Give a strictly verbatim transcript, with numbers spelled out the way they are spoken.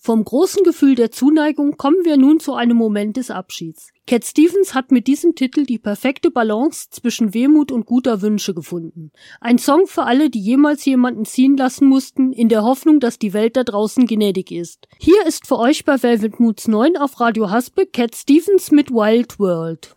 Vom großen Gefühl der Zuneigung kommen wir nun zu einem Moment des Abschieds. Cat Stevens hat mit diesem Titel die perfekte Balance zwischen Wehmut und guter Wünsche gefunden. Ein Song für alle, die jemals jemanden ziehen lassen mussten, in der Hoffnung, dass die Welt da draußen gnädig ist. Hier ist für euch bei Velvet Moods neun auf Radio Haspe Cat Stevens mit Wild World.